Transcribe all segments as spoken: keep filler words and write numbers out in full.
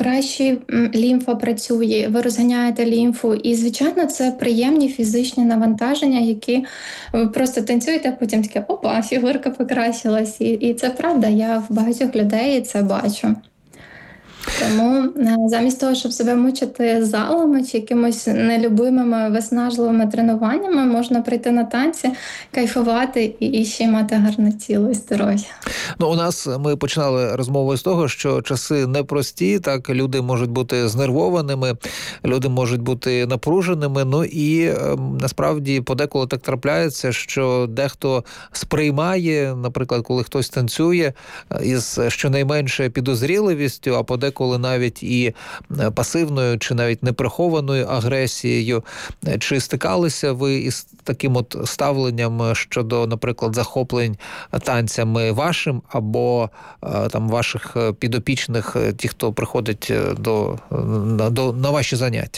краще лімфа працює, ви розганяєте лімфу. І, звичайно, це приємні фізичні навантаження, які ви просто танцюєте, а потім таке, опа, фігурка покращилась. І, і це правда, я в багатьох людей це бачу. Тому замість того, щоб себе мучити залами чи якимось нелюбимими, виснажливими тренуваннями, можна прийти на танці, кайфувати і, і ще мати гарне тіло і здоров'я. Ну, у нас ми починали розмову з того, що часи непрості, так, люди можуть бути знервованими, люди можуть бути напруженими, ну і е, насправді подеколи так трапляється, що дехто сприймає, наприклад, коли хтось танцює, із щонайменше підозріливістю, а подеколи коли навіть і пасивною, чи навіть неприхованою агресією. Чи стикалися ви із таким от ставленням щодо, наприклад, захоплень танцями вашим або там ваших підопічних, ті, хто приходить до, до, на ваші заняття?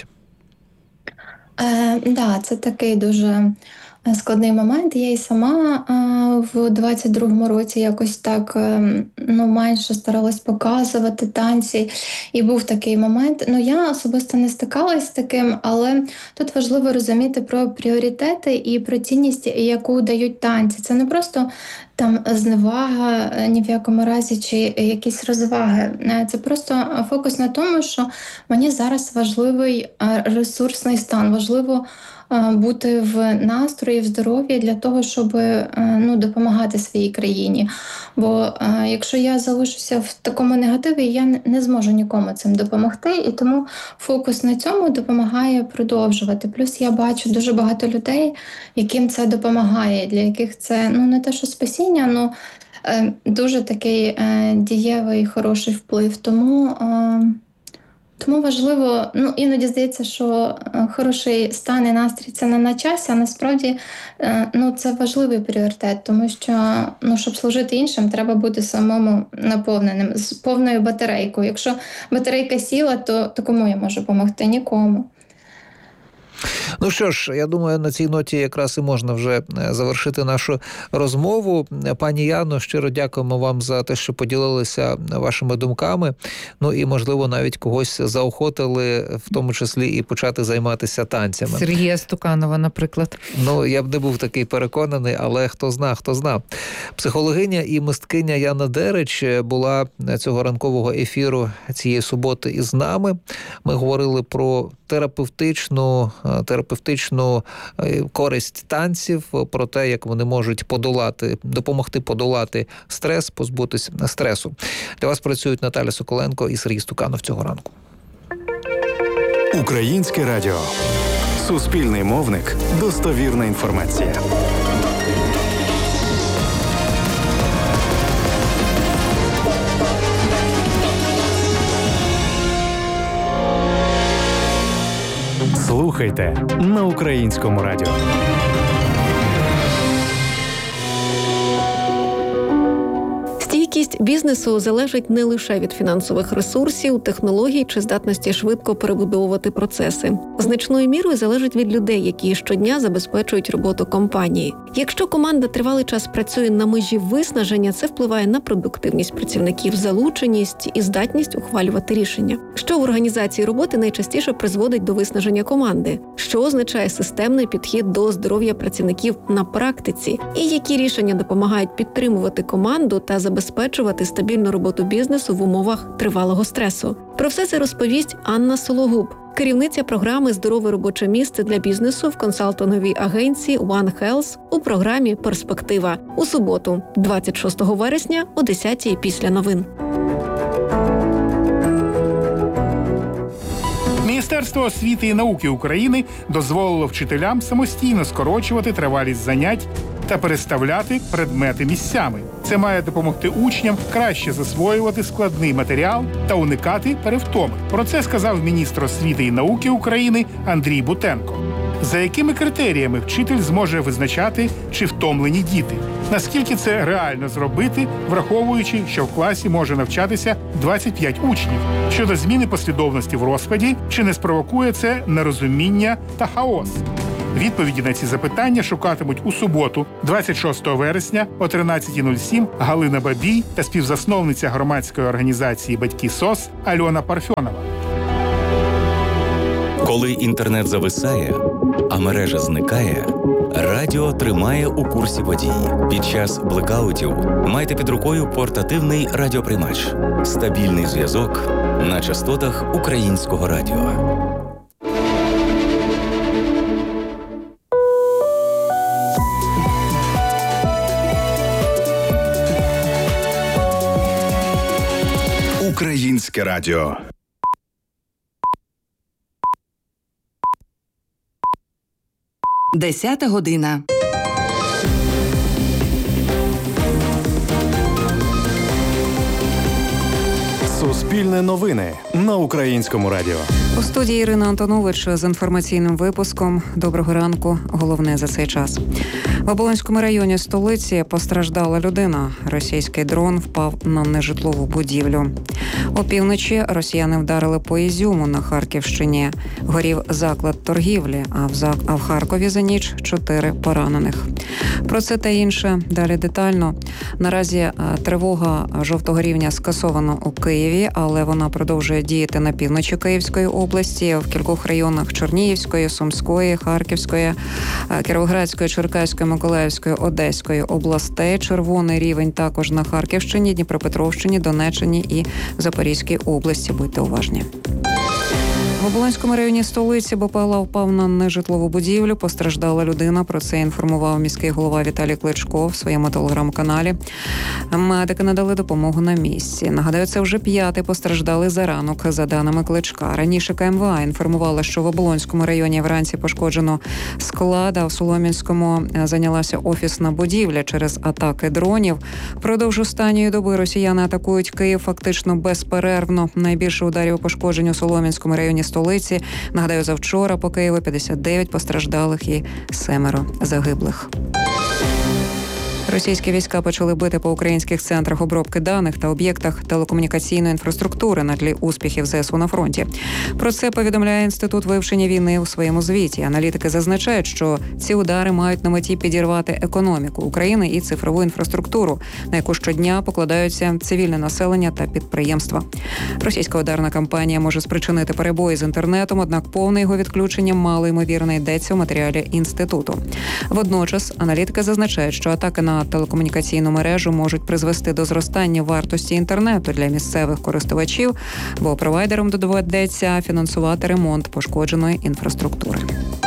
Так, е, да, це такий дуже складний момент. Я і сама а, в двадцять другому році якось так ну, менше старалась показувати танці. І був такий момент. Ну, я особисто не стикалась з таким, але тут важливо розуміти про пріоритети і про цінність, яку дають танці. Це не просто там зневага ні в якому разі чи якісь розваги. Це просто фокус на тому, що мені зараз важливий ресурсний стан, важливо бути в настрої, в здоров'ї для того, щоб ну, допомагати своїй країні. Бо якщо я залишуся в такому негативі, я не зможу нікому цим допомогти, і тому фокус на цьому допомагає продовжувати. Плюс я бачу дуже багато людей, яким це допомагає, для яких це ну, не те, що спасіння, але дуже такий е, дієвий, хороший вплив. Тому... Е, Тому важливо, ну іноді здається, що хороший стан і настрій – це не на часі, а насправді ну, це важливий пріоритет, тому що ну, щоб служити іншим, треба бути самому наповненим, з повною батарейкою. Якщо батарейка сіла, то, то кому я можу допомогти? Нікому. Ну що ж, я думаю, на цій ноті якраз і можна вже завершити нашу розмову. Пані Яно, щиро дякуємо вам за те, що поділилися вашими думками. Ну і, можливо, навіть когось заохотили, в тому числі і почати займатися танцями. Сергія Стуканова, наприклад. Ну, я б не був такий переконаний, але хто зна, хто зна. Психологиня і мисткиня Яна Дерич була цього ранкового ефіру цієї суботи із нами. Ми говорили про терапевтичну терапевтичну користь танців, про те, як вони можуть подолати, допомогти подолати стрес, позбутися стресу. Для вас працюють Наталя Соколенко і Сергій Стуканов цього ранку. Українське радіо. Суспільний мовник. Достовірна інформація. Слухайте на Українському радіо. Стійкість бізнесу залежить не лише від фінансових ресурсів, технологій чи здатності швидко перебудовувати процеси. Значною мірою залежить від людей, які щодня забезпечують роботу компанії. Якщо команда тривалий час працює на межі виснаження, це впливає на продуктивність працівників, залученість і здатність ухвалювати рішення. Що в організації роботи найчастіше призводить до виснаження команди? Що означає системний підхід до здоров'я працівників на практиці? І які рішення допомагають підтримувати команду та забезпечувати стабільну роботу бізнесу в умовах тривалого стресу? Про все це розповість Анна Сологуб, керівниця програми «Здорове робоче місце для бізнесу» в консалтинговій агенції One Health у програмі «Перспектива» у суботу, двадцять шостого вересня о десятій після новин. Міністерство освіти і науки України дозволило вчителям самостійно скорочувати тривалість занять та переставляти предмети місцями. Це має допомогти учням краще засвоювати складний матеріал та уникати перевтоми. Про це сказав міністр освіти і науки України Андрій Бутенко. За якими критеріями вчитель зможе визначати, чи втомлені діти? Наскільки це реально зробити, враховуючи, що в класі може навчатися двадцять п'ять учнів? Щодо зміни послідовності в розкладі, чи не спровокує це нерозуміння та хаос? Відповіді на ці запитання шукатимуть у суботу, двадцять шостого вересня о тринадцята нуль сім Галина Бабій та співзасновниця громадської організації «Батьки СОС» Альона Парфьонова. Коли інтернет зависає, а мережа зникає, радіо тримає у курсі подій. Під час блекаутів майте під рукою портативний радіоприймач. Стабільний зв'язок на частотах Українського радіо. Українське радіо. Десята година. Суспільне новини на Українському радіо. У студії Ірина Антонович з інформаційним випуском. Доброго ранку. Головне за цей час. В Оболонському районі столиці постраждала людина. Російський дрон впав на нежитлову будівлю. Опівночі росіяни вдарили по Ізюму на Харківщині. Горів заклад торгівлі, а в, зак... а в Харкові за ніч чотири поранених. Про це та інше далі детально. Наразі тривога жовтого рівня скасована у Києві, але вона продовжує діяти на півночі Київської області, в кількох районах Чернігівської, Сумської, Харківської, Кіровоградської, Черкаської, Миколаївської, Одеської областей. Червоний рівень також на Харківщині, Дніпропетровщині, Донеччині і Запорізькій області. Будьте уважні. В Оболонському районі столиці БПЛА впав на нежитлову будівлю. Постраждала людина. Про це інформував міський голова Віталій Кличко в своєму телеграм-каналі. Медики надали допомогу на місці. Нагадаю, це вже п'ятий постраждалий за ранок, за даними Кличка. Раніше КМВА інформувала, що в Оболонському районі вранці пошкоджено склад, а в Солом'янському зайнялася офісна будівля через атаки дронів. Впродовж останньої доби росіяни атакують Київ фактично безперервно. Найбільше ударів пошкоджень у Солом'янському районі столиці. Нагадаю, завчора по Києву п'ятдесят дев'ять постраждалих і семеро загиблих. Російські війська почали бити по українських центрах обробки даних та об'єктах телекомунікаційної інфраструктури на тлі успіхів ЗСУ на фронті. Про це повідомляє Інститут вивчення війни у своєму звіті. Аналітики зазначають, що ці удари мають на меті підірвати економіку України і цифрову інфраструктуру, на яку щодня покладаються цивільне населення та підприємства. Російська ударна кампанія може спричинити перебої з інтернетом, однак повне його відключення мало ймовірно йдеться у матеріалі інституту. Водночас аналітики зазначають, що атаки на телекомунікаційну мережу можуть призвести до зростання вартості інтернету для місцевих користувачів, бо провайдерам доведеться фінансувати ремонт пошкодженої інфраструктури.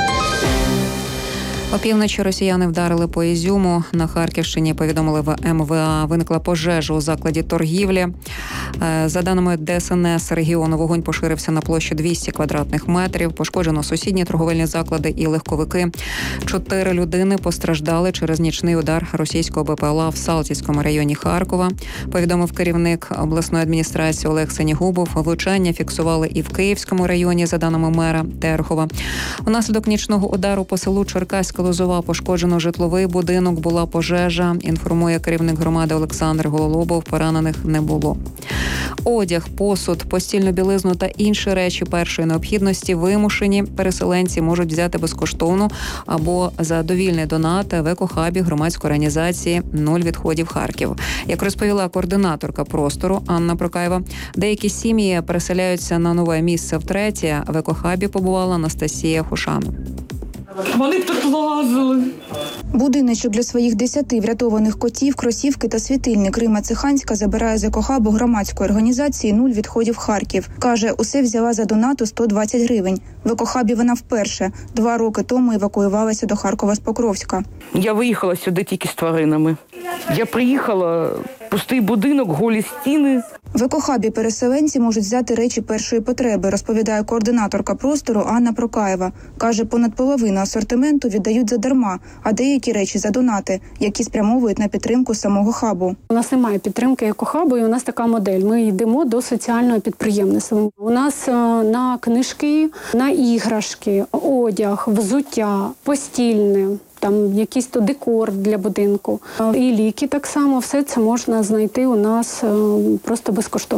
Опівночі росіяни вдарили по Ізюму. На Харківщині, повідомили в ем ве а, виникла пожежа у закладі торгівлі. За даними Де ес ен ес регіону, вогонь поширився на площі двісті квадратних метрів. Пошкоджено сусідні торговельні заклади і легковики. Чотири людини постраждали через нічний удар російського БПЛА в Салтівському районі Харкова. Повідомив керівник обласної адміністрації Олег Сенігубов. Влучання фіксували і в Київському районі, за даними мера Терхова. Унаслідок нічного удару по селу Черкаська Лозова пошкоджено житловий будинок, була пожежа, інформує керівник громади Олександр Гололобов, поранених не було. Одяг, посуд, постільну білизну та інші речі першої необхідності вимушені переселенці можуть взяти безкоштовно або за довільний донат в екохабі громадської організації «Нуль відходів Харків». Як розповіла координаторка простору Анна Прокаєва, деякі сім'ї переселяються на нове місце втретє. В екохабі побувала Анастасія Хушан. Вони тут лазили. Будиночок для своїх десяти врятованих котів, кросівки та світильник Рима Циханська забирає з екохабу громадської організації «Нуль відходів Харків». Каже, усе взяла за донату сто двадцять гривень. В екохабі вона вперше. Два роки тому евакуювалася до Харкова з Покровська. Я виїхала сюди тільки з тваринами. Я приїхала, пустий будинок, голі стіни. В екохабі переселенці можуть взяти речі першої потреби, розповідає координаторка простору Анна Прокаєва. Каже, понад половину асортименту віддають задарма, а деякі речі за донати, які спрямовують на підтримку самого хабу. У нас немає підтримки екохабу, і у нас така модель. Ми йдемо до соціального підприємництва. У нас на книжки, на іграшки, одяг, взуття, постільне, там якийсь то декор для будинку. І ліки так само, все це можна знайти у нас просто безкоштовно.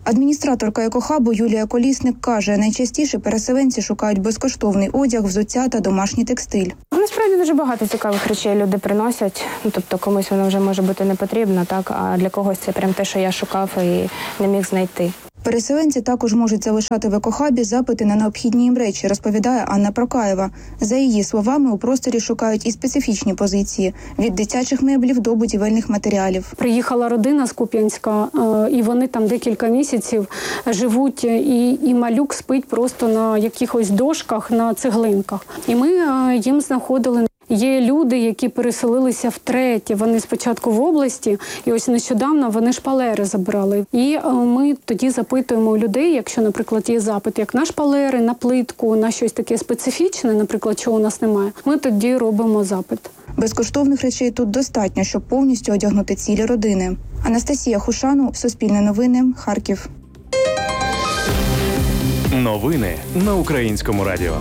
Адміністраторка екохабу Юлія Колісник каже, найчастіше переселенці шукають безкоштовний одяг, взуття та домашній текстиль. Насправді дуже багато цікавих речей люди приносять. Ну, тобто комусь воно вже може бути не потрібно, так, а для когось це прям те, що я шукав і не міг знайти. Переселенці також можуть залишати в екохабі запити на необхідні їм речі, розповідає Анна Прокаєва. За її словами, у просторі шукають і специфічні позиції – від дитячих меблів до будівельних матеріалів. Приїхала родина з Куп'янська, і вони там декілька місяців живуть, і, і малюк спить просто на якихось дошках, на цеглинках. І ми їм знаходили. Є люди, які переселилися втретє. Вони спочатку в області, і ось нещодавно вони шпалери забрали. І ми тоді запитуємо у людей, якщо, наприклад, є запит, як на шпалери, на плитку, на щось таке специфічне, наприклад, чого у нас немає, ми тоді робимо запит. Безкоштовних речей тут достатньо, щоб повністю одягнути цілі родини. Анастасія Хушану, Суспільне новини, Харків. Новини на Українському радіо.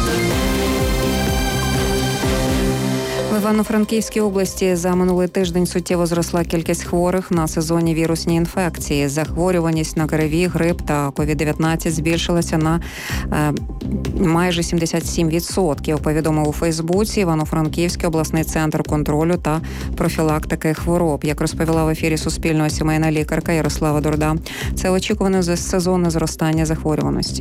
В Івано-Франківській області за минулий тиждень суттєво зросла кількість хворих на сезонні вірусні інфекції. Захворюваність на ГРВІ, грип та ковід дев'ятнадцять збільшилася на е, майже сімдесят сім відсотків, повідомив у Фейсбуці Івано-Франківський обласний центр контролю та профілактики хвороб. Як розповіла в ефірі Суспільного сімейна лікарка Ярослава Дурда, це очікуване сезонне зростання захворюваності.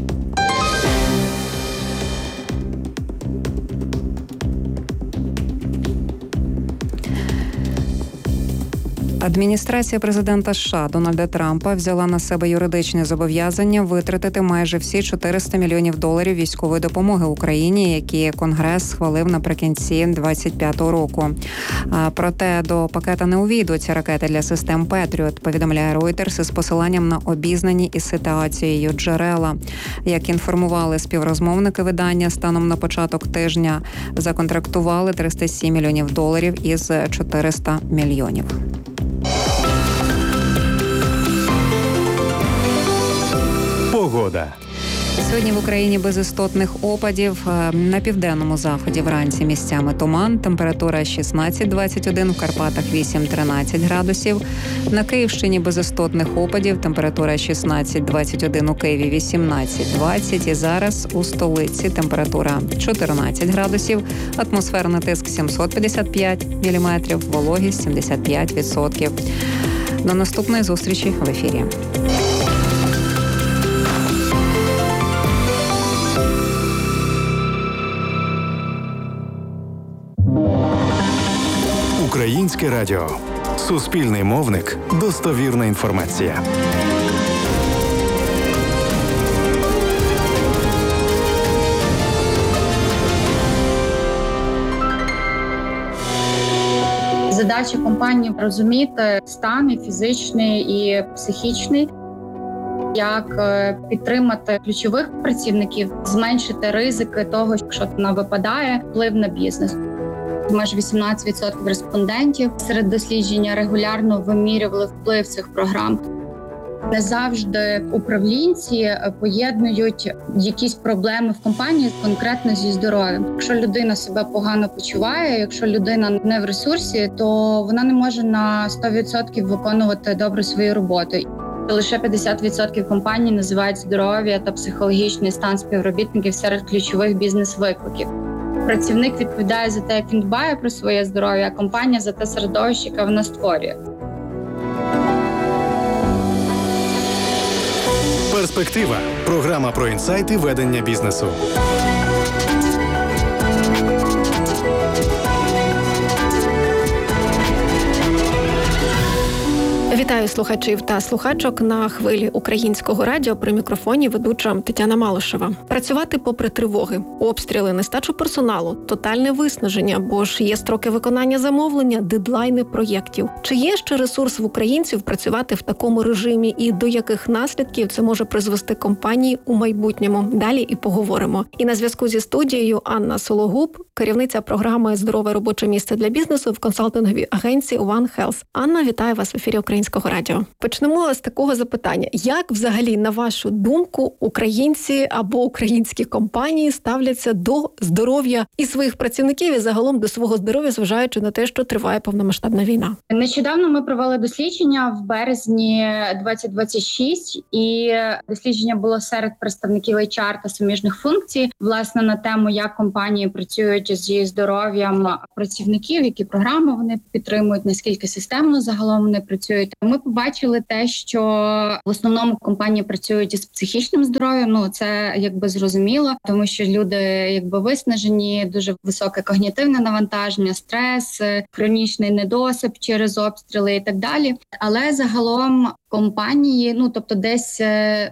Адміністрація президента США Дональда Трампа взяла на себе юридичне зобов'язання витратити майже всі чотириста мільйонів доларів військової допомоги Україні, які Конгрес схвалив наприкінці двадцять п'ятого року. Проте до пакета не увійдуть ракети для систем Петріот, повідомляє Reuters із посиланням на обізнані із ситуацією джерела. Як інформували співрозмовники видання, станом на початок тижня законтрактували триста сім мільйонів доларів із чотириста мільйонів. Погода. Сьогодні в Україні без істотних опадів. На південному заході вранці місцями туман. Температура шістнадцять двадцять один, в Карпатах вісім тринадцять градусів. На Київщині без істотних опадів. Температура шістнадцять двадцять один, у Києві вісімнадцять двадцять. І зараз у столиці температура чотирнадцять градусів. Атмосферний тиск сімсот п'ятдесят п'ять міліметрів, вологість сімдесят п'ять відсотків. До наступної зустрічі в ефірі. Українське радіо. Суспільний мовник. Достовірна інформація. Задача компанії – розуміти стан і фізичний, і психічний, як підтримати ключових працівників, зменшити ризики того, що вона випадає, вплив на бізнес. Майже вісімнадцять відсотків респондентів серед дослідження регулярно вимірювали вплив цих програм. Не завжди управлінці поєднують якісь проблеми в компанії конкретно зі здоров'ям. Якщо людина себе погано почуває, якщо людина не в ресурсі, то вона не може на сто відсотків виконувати добре свою роботу. Лише п'ятдесят відсотків компаній називають здоров'я та психологічний стан співробітників серед ключових бізнес-викликів. Працівник відповідає за те, як він дбає про своє здоров'я, а компанія за те середовище, яке вона створює. Перспектива. Програма про інсайти ведення бізнесу. Вітаю слухачів та слухачок на хвилі Українського радіо. При мікрофоні ведуча Тетяна Малишева. Працювати попри тривоги, обстріли, нестачу персоналу, тотальне виснаження, бо ж є строки виконання замовлення, дедлайни проєктів. Чи є ще ресурс в українців працювати в такому режимі і до яких наслідків це може призвести компанії у майбутньому? Далі і поговоримо. І на зв'язку зі студією Анна Сологуб, керівниця програми «Здорове робоче місце для бізнесу» в консалтинговій агенції One Health. Анна, вітаю вас в ефірі Українського Українського радіо. Почнемо з такого запитання. Як взагалі, на вашу думку, українці або українські компанії ставляться до здоров'я і своїх працівників, і загалом до свого здоров'я, зважаючи на те, що триває повномасштабна війна? Нещодавно ми провели дослідження в березні двадцять двадцять шість, і дослідження було серед представників ейч ар та суміжних функцій, власне, на тему, як компанії працюють зі здоров'ям працівників, які програми вони підтримують, наскільки системно загалом вони працюють. Ми побачили те, що в основному компанії працюють із психічним здоров'ям. Ну, це якби зрозуміло, тому що люди якби виснажені, дуже високе когнітивне навантаження, стрес, хронічний недосип через обстріли і так далі. Але загалом компанії, ну тобто десь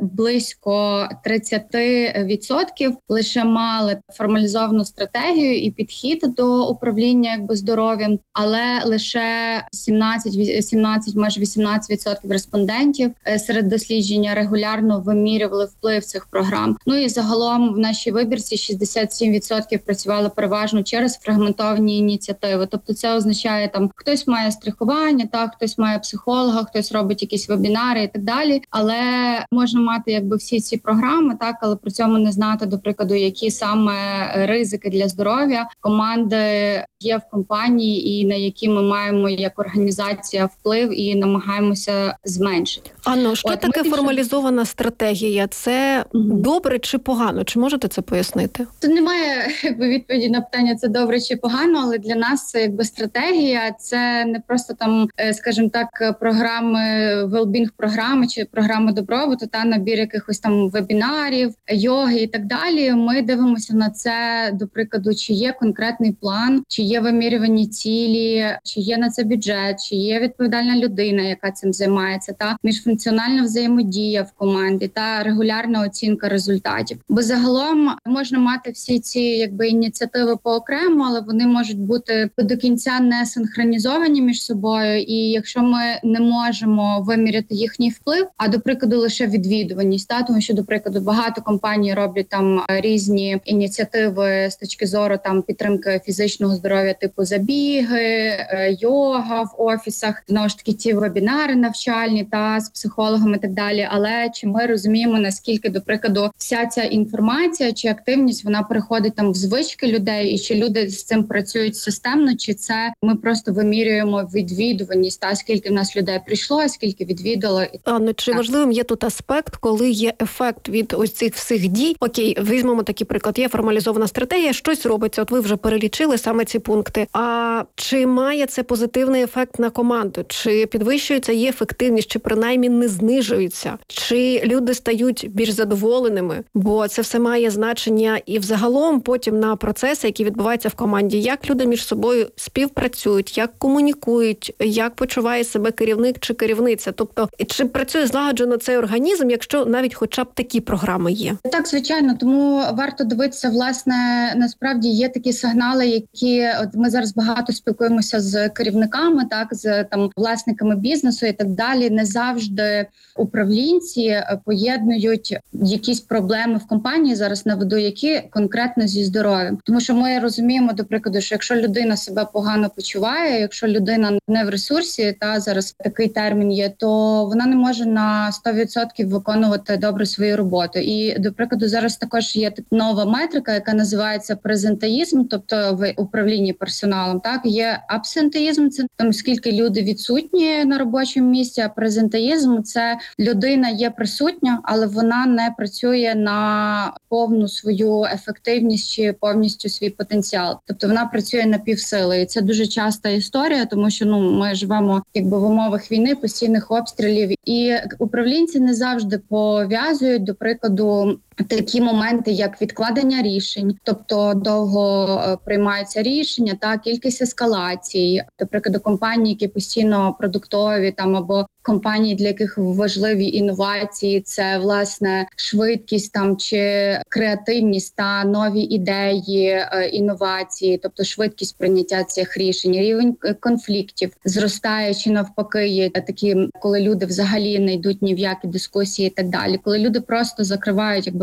близько тридцять відсотків лише мали формалізовану стратегію і підхід до управління якби здоров'ям, але лише сімнадцять, сімнадцять, майже вісімнадцять відсотків респондентів серед дослідження регулярно вимірювали вплив цих програм. Ну і загалом в нашій вибірці шістдесят сім відсотків працювали переважно через фрагментовані ініціативи. Тобто це означає, там хтось має страхування, так, хтось має психолога, хтось робить якісь вебінари і так далі. Але можна мати якби всі ці програми, так, але при цьому не знати, до прикладу, які саме ризики для здоров'я команди є в компанії і на які ми маємо як організація вплив і намагаємося зменшити. Анно, що От, таке ми формалізована стратегія? Це mm-hmm. добре чи погано? Чи можете це пояснити? Тут немає якби відповіді на питання, це добре чи погано, але для нас це якби стратегія, це не просто там, скажімо так, програми, well-being програми чи програми добробуту, та набір якихось там вебінарів, йоги і так далі. Ми дивимося на це, до прикладу, чи є конкретний план, чи є вимірювані цілі, чи є на це бюджет, чи є відповідальна людина, яка цим займається, та міжфункціональна взаємодія в команді та регулярна оцінка результатів. Бо загалом можна мати всі ці якби ініціативи поокремо, але вони можуть бути до кінця не синхронізовані між собою. І якщо ми не можемо виміряти їхній вплив, а до прикладу лише відвідуваність, та тому що до прикладу багато компаній роблять там різні ініціативи з точки зору там підтримки фізичного здоров'я, типу забіги, йога в офісах, знову ж таки ті вебінари навчальні та з психологами і так далі. Але чи ми розуміємо, наскільки, до прикладу, вся ця інформація чи активність, вона переходить там в звички людей, і чи люди з цим працюють системно, чи це ми просто вимірюємо відвідуваність, та скільки в нас людей прийшло, а скільки відвідало. Анно, чи так. важливим є тут аспект, коли є ефект від ось цих всіх дій? Окей, візьмемо такий приклад. Є формалізована стратегія, щось робиться, от ви вже перелічили саме ці пункти. А чи має це позитивний ефект на команду? Чи підвищується її ефективність, чи принаймні не знижується? Чи люди стають більш задоволеними? Бо це все має значення і взагалом потім на процеси, які відбуваються в команді. Як люди між собою співпрацюють, як комунікують, як почуває себе керівник чи керівниця? Тобто, чи працює злагоджено цей організм, якщо навіть хоча б такі програми є? Так, звичайно. Тому варто дивитися, власне, насправді є такі сигнали, які от ми зараз багато спілкуємося з керівниками, так, з там власниками бізнесу і так далі. Не завжди управлінці поєднують якісь проблеми в компанії, зараз наведу, які конкретно зі здоров'ям. Тому що ми розуміємо, до прикладу, що якщо людина себе погано почуває, якщо людина не в ресурсі, та зараз такий термін є, то вона не може на сто відсотків виконувати добре свою роботу. І, до прикладу, зараз також є нова метрика, яка називається презентеїзм, тобто в управлінні персоналом. Так, є абсентеїзм, це там скільки люди відсутні на робочому місці, а презентеїзм – це людина є присутня, але вона не працює на повну свою ефективність чи повністю свій потенціал. Тобто вона працює на півсили. І це дуже часта історія, тому що ну ми живемо якби в умовах війни, постійних обстрілів, і управлінці не завжди пов'язують, до прикладу, такі моменти, як відкладення рішень, тобто довго приймаються рішення, та кількість ескалацій, до прикладу, компанії, які постійно продуктові, там або компанії, для яких важливі інновації, це власне швидкість там чи креативність та нові ідеї, інновації, тобто швидкість прийняття цих рішень, рівень конфліктів зростає чи навпаки є такі, коли люди взагалі не йдуть ні в які дискусії і так далі, коли люди просто закривають якби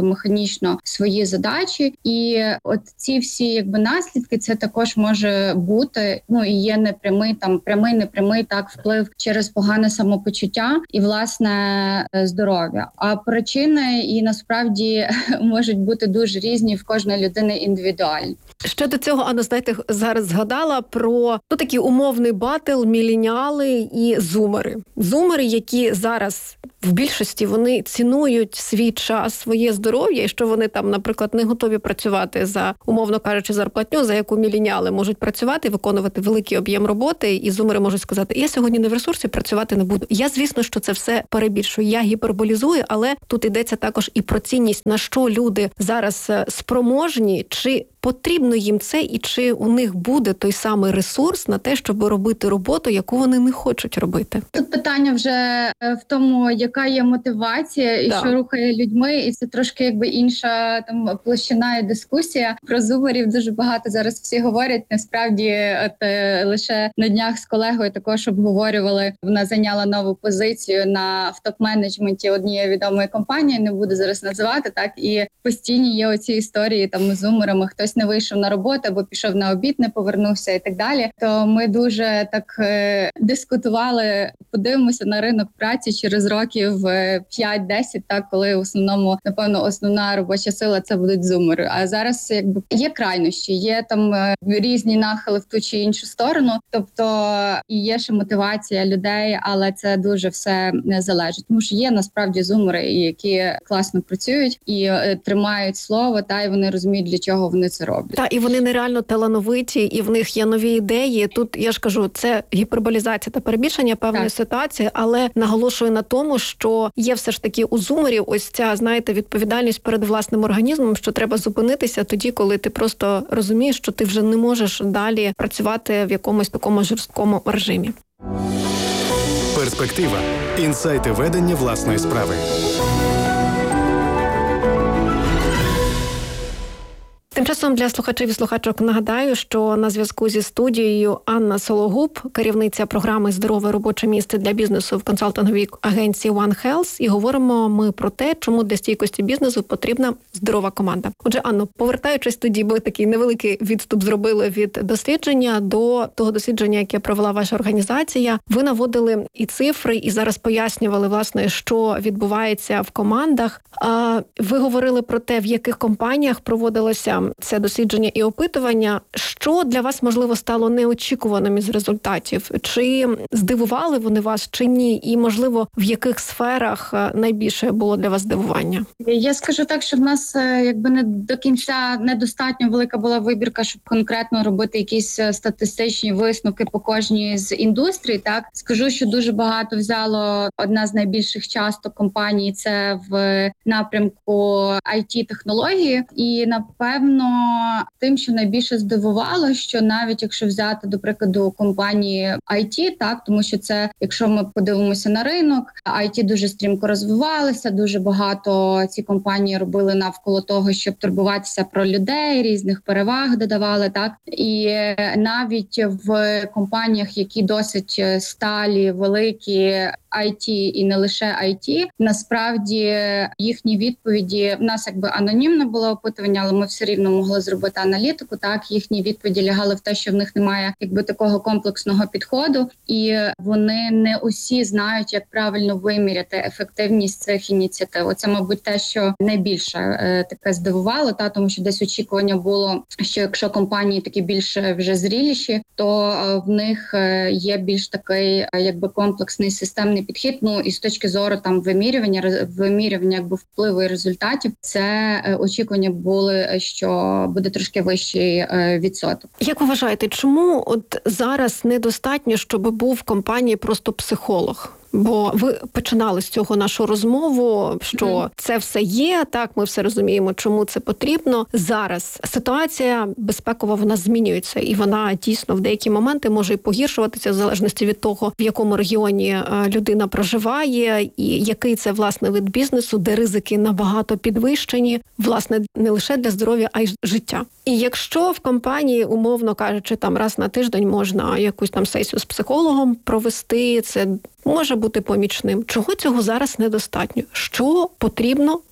механічно свої задачі. І от ці всі якби наслідки, це також може бути, ну і є непрямий, там прямий, непрямий так вплив через погане самопочуття і власне здоров'я. А причини і насправді можуть бути дуже різні, в кожної людини індивідуальні. Ще до цього, Анна, знаєте, зараз згадала про ну, такий умовний батл міленіали і зумери. Зумери, які зараз в більшості вони цінують свій час, своє здоров'я, і що вони там, наприклад, не готові працювати за, умовно кажучи, зарплатню, за яку міленіали можуть працювати, виконувати великий об'єм роботи, і зумери можуть сказати, я сьогодні не в ресурсі, працювати не буду. Я, звісно, що це все перебільшую, я гіперболізую, але тут йдеться також і про цінність, на що люди зараз спроможні, чи потрібно їм це, і чи у них буде той самий ресурс на те, щоб робити роботу, яку вони не хочуть робити. Тут питання вже в тому, яка є мотивація і да. що рухає людьми, і це трошки якби інша там площина і дискусія. Про зумерів дуже багато зараз всі говорять. Насправді, от лише на днях з колегою також обговорювали. Вона зайняла нову позицію на в топ-менеджменті однієї відомої компанії, не буду зараз називати, так, і постійні є оці історії там з зумерами, хтось не вийшов на роботу або пішов на обід, не повернувся і так далі. То ми дуже так е, дискутували, подивимося на ринок праці через років п'ять-десять, так, коли в основному, напевно, основна робоча сила це будуть зумери. А зараз якби є крайнощі, є там е, різні нахили в ту чи іншу сторону, тобто і є ще мотивація людей, але це дуже все не залежить. Тому що є насправді зумери, які класно працюють і е, тримають слово, та і вони розуміють, для чого вони це роблять. Та, і вони нереально талановиті, і в них є нові ідеї. Тут, я ж кажу, це гіперболізація та перебільшення певної так. ситуації, але наголошую на тому, що є все ж таки у зумерів ось ця, знаєте, відповідальність перед власним організмом, що треба зупинитися тоді, коли ти просто розумієш, що ти вже не можеш далі працювати в якомусь такому жорсткому режимі. Перспектива. Інсайти ведення власної справи. Тим часом для слухачів і слухачок нагадаю, що на зв'язку зі студією Анна Сологуб, керівниця програми «Здорове робоче місце для бізнесу» в консалтинговій агенції One Health, і говоримо ми про те, чому для стійкості бізнесу потрібна здорова команда. Отже, Анно, повертаючись тоді, ми такий невеликий відступ зробили від дослідження до того дослідження, яке провела ваша організація. Ви наводили і цифри, і зараз пояснювали, власне, що відбувається в командах. Ви говорили про те, в яких компаніях проводилося це дослідження і опитування. Що для вас, можливо, стало неочікуваним із результатів? Чи здивували вони вас, чи ні? І, можливо, в яких сферах найбільше було для вас здивування? Я скажу так, що в нас якби не до кінця недостатньо велика була вибірка, щоб конкретно робити якісь статистичні висновки по кожній з індустрій. Так, скажу, що дуже багато взяло одна з найбільших часто компаній, це в напрямку ай ті-технології. І, напевно, тим, що найбільше здивувало, що навіть якщо взяти, до прикладу, компанії ай ті, так, тому що це, якщо ми подивимося на ринок, ай ті дуже стрімко розвивалися, дуже багато ці компанії робили навколо того, щоб турбуватися про людей, різних переваг додавали, так. І навіть в компаніях, які досить сталі, великі, ай ті і не лише ай ті, насправді їхні відповіді, в нас якби анонімно було опитування, але ми все рівно могли зробити аналітику, так, їхні відповіді лягали в те, що в них немає якби такого комплексного підходу, і вони не усі знають, як правильно виміряти ефективність цих ініціатив. Оце, мабуть, те, що найбільше е, таке здивувало, та, тому що десь очікування було, що якщо компанії такі більш вже зріліші, то е, в них е, є більш такий е, якби комплексний системний підхід. Ну і з точки зору там вимірювання, вимірювання якби впливу і результатів, це е, очікування були, що буде трошки вищий е, відсоток. Як ви вважаєте, чому от зараз недостатньо, щоб був в компанії просто психолог? Бо ви починали з цього нашу розмову, що mm. це все є, так, ми все розуміємо, чому це потрібно. Зараз ситуація безпекова, вона змінюється, і вона дійсно в деякі моменти може і погіршуватися в залежності від того, в якому регіоні людина проживає, і який це, власне, вид бізнесу, де ризики набагато підвищені, власне, не лише для здоров'я, а й життя. І якщо в компанії, умовно кажучи, там раз на тиждень можна якусь там сесію з психологом провести, це може бути помічним. Чого цього зараз недостатньо? Що потрібно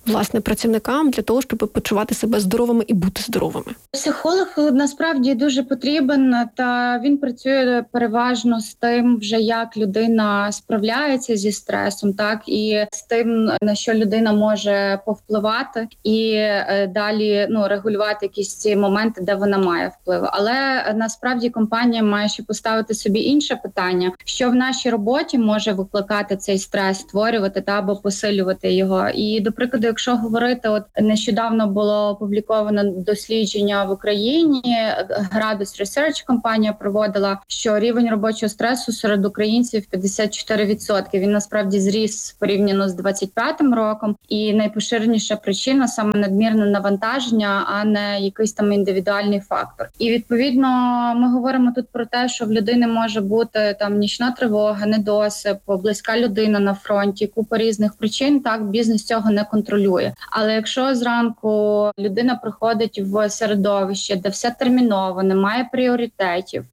власне, працівникам для того, щоб почувати себе здоровими і бути здоровими? Психолог насправді дуже потрібен, та він працює переважно з тим, вже як людина справляється зі стресом, так і з тим, на що людина може повпливати, і далі ну регулювати якісь ці моменти, де вона має вплив. Але насправді компанія має ще поставити собі інше питання, що в нашій роботі може викликати цей стрес, створювати та або посилювати його. І до прикладу, якщо говорити, от нещодавно було опубліковано дослідження в Україні, Градус Research компанія проводила, що рівень робочого стресу серед українців п'ятдесят чотири відсотки. Він насправді зріс порівняно з двадцять п'ятим роком, і найпоширеніша причина саме надмірне навантаження, а не якийсь там індивідуальний фактор. І відповідно ми говоримо тут про те, що в людини може бути там нічна тривога, недосип, близька людина на фронті, купа різних причин. Так, бізнес цього не контролює. Але якщо зранку людина приходить в середовище, де все терміново, немає пріоритетів,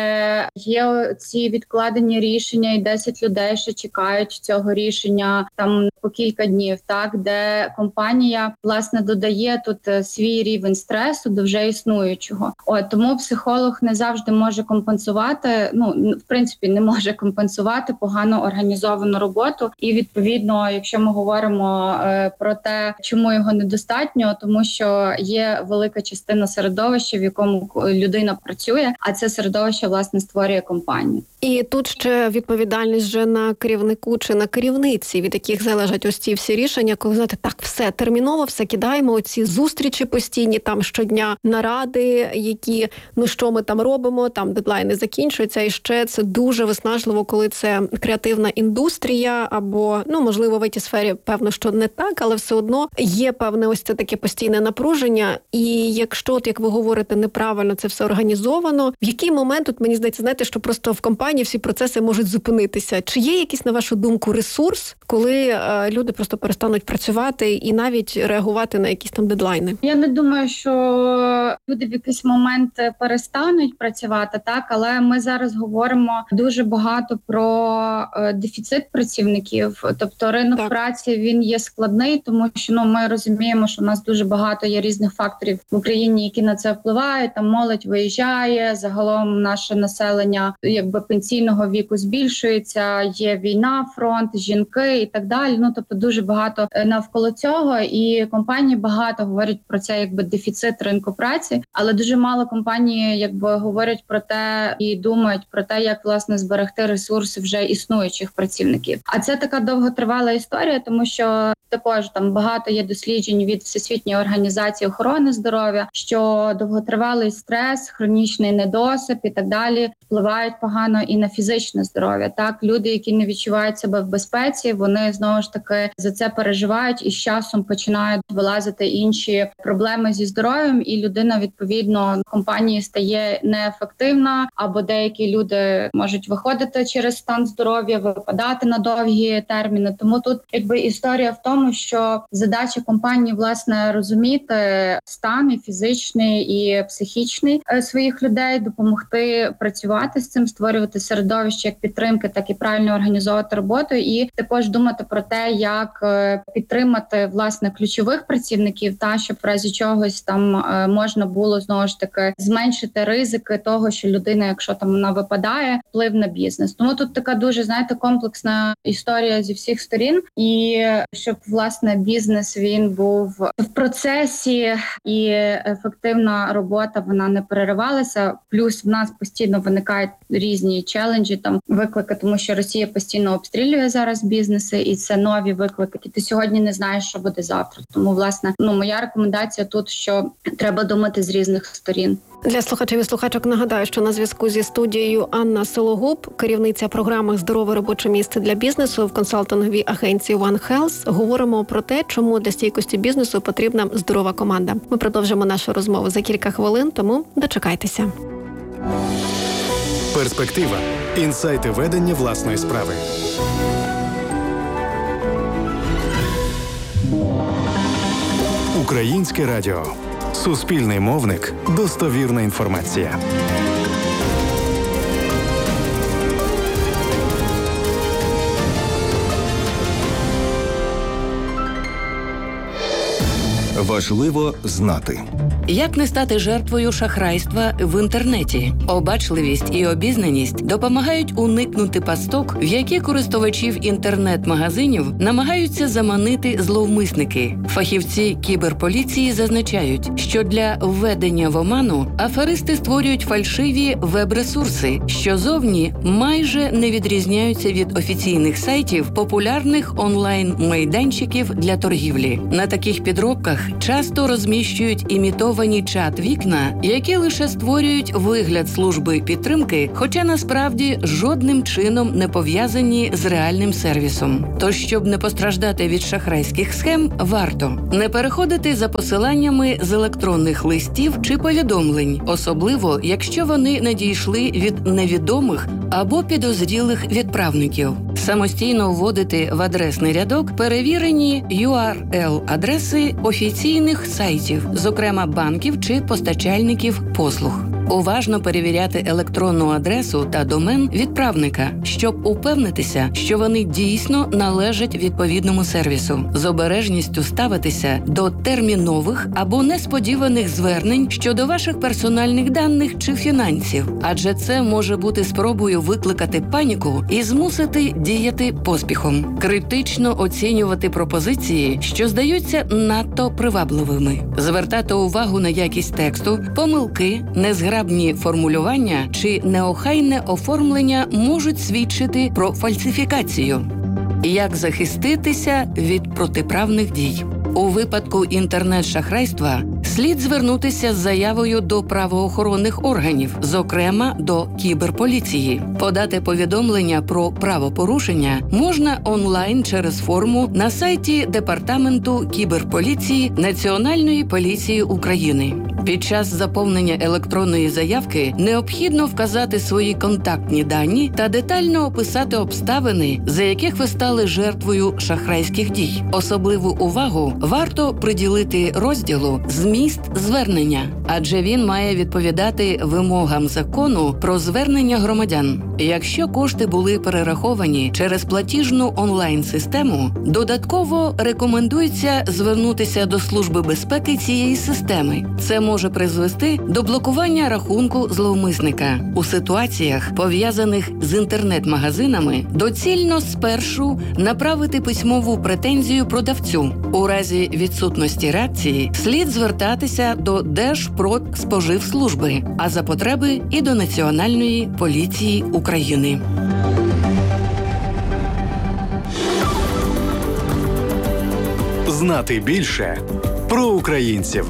де є ці відкладені рішення, і десять людей ще чекають цього рішення там по кілька днів, так, де компанія власне додає тут свій рівень стресу до вже існуючого. От тому психолог не завжди може компенсувати. Ну в принципі не може компенсувати погано організовану роботу. І відповідно, якщо ми говоримо е, про те, чому його недостатньо, тому що є велика частина середовища, в якому людина працює, а це середовище власне створює компанію. І тут ще відповідальність вже на керівнику чи на керівниці, від яких залежать ось ці всі рішення, коли знаєте, так, все терміново, все кидаємо, оці зустрічі постійні, там щодня наради, які, ну що ми там робимо, там дедлайни закінчуються, і ще це дуже виснажливо, коли це креативна індустрія, або, ну, можливо, в ай ті-сфері, певно, що не так, але все одно є певне ось це таке постійне напруження, і якщо, от, як ви говорите, неправильно це все організовано, в який момент, тут мені здається, знаєте, що просто в компанії всі процеси можуть зупинитися? Чи є якийсь, на вашу думку, ресурс, коли е, люди просто перестануть працювати і навіть реагувати на якісь там дедлайни? Я не думаю, що люди в якийсь момент перестануть працювати, так, але ми зараз говоримо дуже багато про е, дефіцит працівників, тобто ринок так. праці, він є складний, тому що ну ми розуміємо, що у нас дуже багато є різних факторів в Україні, які на це впливають. Там молодь виїжджає, загалом наше населення якби пенсійного віку збільшується, є війна, фронт, жінки і так далі. Ну тобто дуже багато навколо цього, і компанії багато говорять про це, якби дефіцит ринку праці, але дуже мало компаній якби говорять про те і думають про те, як власне зберегти ресурси вже існуючих працівників. А це така довготривала історія, тому що також там багато є досліджень від Всесвітньої організації охорони здоров'я, що довготривалий стрес, хронічний недосип і так далі впливають погано і на фізичне здоров'я. Так, люди, які не відчувають себе в безпеці, вони знову ж таки за це переживають і з часом починають вилазити інші проблеми зі здоров'ям, і людина відповідно в компанії стає неефективна, або деякі люди можуть виходити через стан здоров'я, випадати на довгі терміни. Тому тут якби історія в тому, що задача компанії власне розуміти стан і фізичний і психічний своїх людей, допомогти працювати з цим, створювати середовище як підтримки, так і правильно організовувати роботу, і також думати про те, як підтримати власне ключових працівників, та щоб в разі чогось там можна було знову ж таки зменшити ризики того, що людина, якщо там вона випадає, вплив на бізнес. Тому тут така дуже, знаєте, комплексна історія зі всіх сторін, і щоб власне бізнес він був в процесі і ефективна робота вона не переривалася. Плюс в нас постійно виникають різні челенджі, там виклики, тому що Росія постійно обстрілює зараз бізнеси, і це нові виклики. І ти сьогодні не знаєш, що буде завтра. Тому власне, ну моя рекомендація тут, що треба думати з різних сторін. Для слухачів і слухачок нагадаю, що на зв'язку зі студією Анна Сологуб, керівниця програми «Здорове робоче місце для бізнесу» в консалтинговій агенції One Health. Говоримо про те, чому для стійкості бізнесу потрібна здорова команда. Ми продовжимо нашу розмову за кілька хвилин, тому дочекайтеся. Перспектива. Інсайти ведення власної справи. Українське радіо. Суспільний мовник. Достовірна інформація. Важливо знати. Як не стати жертвою шахрайства в інтернеті? Обачливість і обізнаність допомагають уникнути пасток, в які користувачів інтернет-магазинів намагаються заманити зловмисники. Фахівці кіберполіції зазначають, що для введення в оману аферисти створюють фальшиві веб-ресурси, що зовні майже не відрізняються від офіційних сайтів популярних онлайн-майданчиків для торгівлі. На таких підробках часто розміщують імітовані чат-вікна, які лише створюють вигляд служби підтримки, хоча насправді жодним чином не пов'язані з реальним сервісом. Тож, щоб не постраждати від шахрайських схем, варто не переходити за посиланнями з електронних листів чи повідомлень, особливо, якщо вони надійшли від невідомих або підозрілих відправників. Самостійно вводити в адресний рядок перевірені ю ар ел-адреси офіційних сайтів, зокрема банків чи постачальників послуг. Уважно перевіряти електронну адресу та домен відправника, щоб упевнитися, що вони дійсно належать відповідному сервісу. З обережністю ставитися до термінових або несподіваних звернень щодо ваших персональних даних чи фінансів, адже це може бути спробою викликати паніку і змусити діяти поспіхом. Критично оцінювати пропозиції, що здаються надто привабливими. Звертати увагу на якість тексту, помилки, незграбні формулювання чи неохайне оформлення можуть свідчити про фальсифікацію. Як захиститися від протиправних дій? У випадку інтернет-шахрайства слід звернутися з заявою до правоохоронних органів, зокрема до кіберполіції. Подати повідомлення про правопорушення можна онлайн через форму на сайті Департаменту кіберполіції Національної поліції України. Під час заповнення електронної заявки необхідно вказати свої контактні дані та детально описати обставини, за яких ви стали жертвою шахрайських дій. Особливу увагу варто приділити розділу «Зміст звернення», адже він має відповідати вимогам закону про звернення громадян. Якщо кошти були перераховані через платіжну онлайн-систему, додатково рекомендується звернутися до Служби безпеки цієї системи. Це може призвести до блокування рахунку зловмисника. У ситуаціях, пов'язаних з інтернет-магазинами, доцільно спершу направити письмову претензію продавцю. У разі відсутності реакції слід звертатися до Держпродспоживслужби, а за потреби і до Національної поліції України. Знати більше про українців.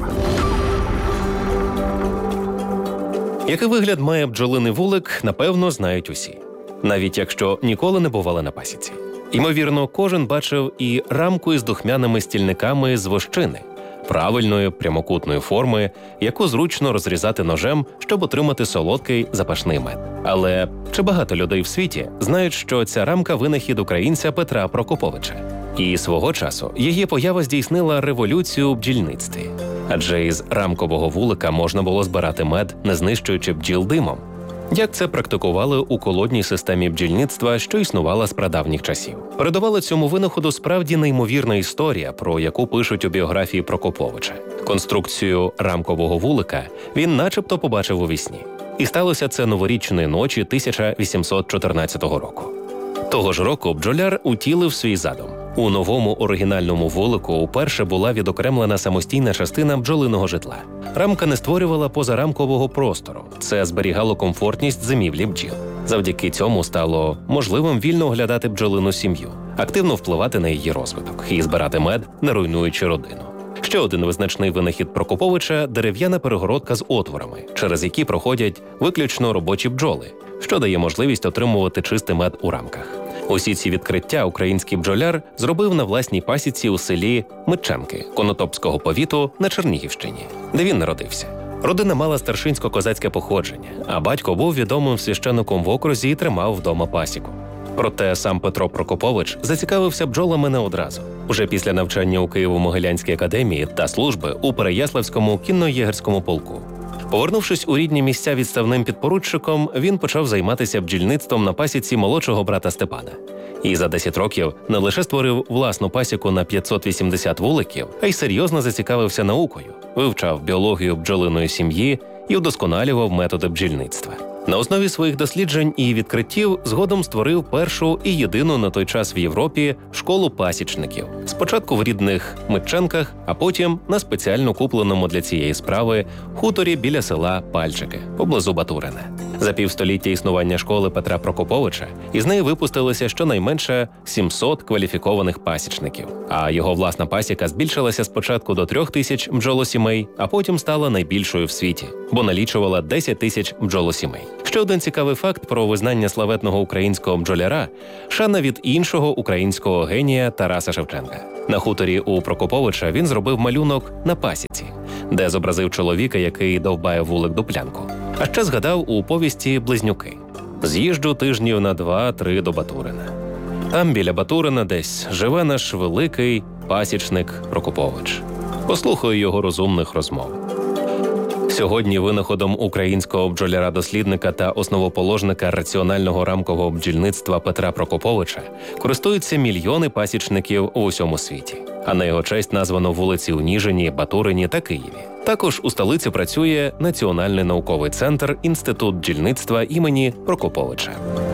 Який вигляд має бджолиний вулик, напевно, знають усі. Навіть якщо ніколи не бували на пасіці. Ймовірно, кожен бачив і рамку із духмяними стільниками з вощини, правильної прямокутної форми, яку зручно розрізати ножем, щоб отримати солодкий запашний мед. Але чи багато людей в світі знають, що ця рамка – винахід українця Петра Прокоповича? І свого часу її поява здійснила революцію у бджільництві. Адже із рамкового вулика можна було збирати мед, не знищуючи бджіл димом. Як це практикували у колодній системі бджільництва, що існувала з прадавніх часів. Передувала цьому винаходу справді неймовірна історія, про яку пишуть у біографії Прокоповича. Конструкцію рамкового вулика він начебто побачив у вісні. І сталося це новорічної ночі тисяча вісімсот чотирнадцятого року. Того ж року бджоляр утілив свій задум. У новому оригінальному вулику уперше була відокремлена самостійна частина бджолиного житла. Рамка не створювала позарамкового простору. Це зберігало комфортність зимівлі бджіл. Завдяки цьому стало можливим вільно оглядати бджолину сім'ю, активно впливати на її розвиток і збирати мед, не руйнуючи родину. Ще один визначний винахід Прокоповича – дерев'яна перегородка з отворами, через які проходять виключно робочі бджоли, що дає можливість отримувати чистий мед у рамках. Усі ці відкриття український бджоляр зробив на власній пасіці у селі Митченки Конотопського повіту на Чернігівщині, де він народився. Родина мала старшинсько-козацьке походження, а батько був відомим священником в окрузі і тримав вдома пасіку. Проте сам Петро Прокопович зацікавився бджолами не одразу. Уже після навчання у Києво-Могилянській академії та служби у Переяславському кінно-єгерському полку. Повернувшись у рідні місця відставним підпоручиком, він почав займатися бджільництвом на пасіці молодшого брата Степана. І за десять років не лише створив власну пасіку на п'ятсот вісімдесят вуликів, а й серйозно зацікавився наукою, вивчав біологію бджолиної сім'ї і вдосконалював методи бджільництва. На основі своїх досліджень і відкриттів згодом створив першу і єдину на той час в Європі школу пасічників. Спочатку в рідних Митченках, а потім на спеціально купленому для цієї справи хуторі біля села Пальчики, поблизу Батурина. За півстоліття існування школи Петра Прокоповича із неї випустилося щонайменше сімсот кваліфікованих пасічників. А його власна пасіка збільшилася спочатку до трьох тисяч бджолосімей, а потім стала найбільшою в світі, бо налічувала десять тисяч бджолосімей. Ще один цікавий факт про визнання славетного українського бджоляра – шана від іншого українського генія Тараса Шевченка. На хуторі у Прокоповича він зробив малюнок на пасіці, де зобразив чоловіка, який довбає вулик дуплянку. А ще згадав у повісті «Близнюки». «З'їжджу тижнів на два-три до Батурина. Там біля Батурина десь живе наш великий пасічник Прокопович. Послухаю його розумних розмов». Сьогодні винаходом українського бджоляра-дослідника та основоположника раціонального рамкового бджільництва Петра Прокоповича користуються мільйони пасічників у усьому світі. А на його честь названо вулиці у Ніжині, Батурині та Києві. Також у столиці працює Національний науковий центр Інститут бджільництва імені Прокоповича.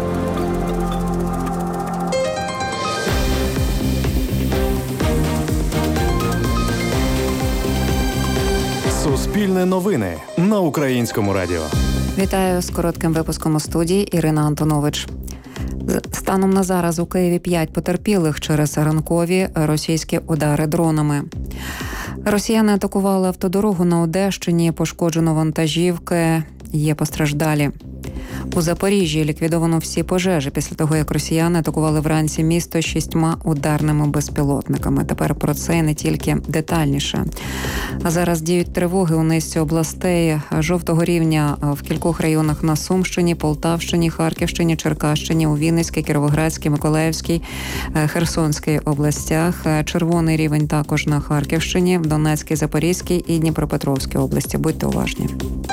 Суспільне новини на Українському радіо. Вітаю з коротким випуском у студії Ірина Антонович. Станом на зараз у Києві п'ять потерпілих через ранкові російські удари дронами. Росіяни атакували автодорогу на Одещині, пошкоджено вантажівки, є постраждалі. У Запоріжжі ліквідовано всі пожежі після того, як росіяни атакували вранці місто шістьма ударними безпілотниками. Тепер про це не тільки детальніше. А зараз діють тривоги у низці областей жовтого рівня в кількох районах на Сумщині, Полтавщині, Харківщині, Черкащині, у Вінницькій, Кіровоградській, Миколаївській, Херсонській областях. Червоний рівень також на Харківщині, Донецькій, Запорізькій і Дніпропетровській області. Будьте уважні.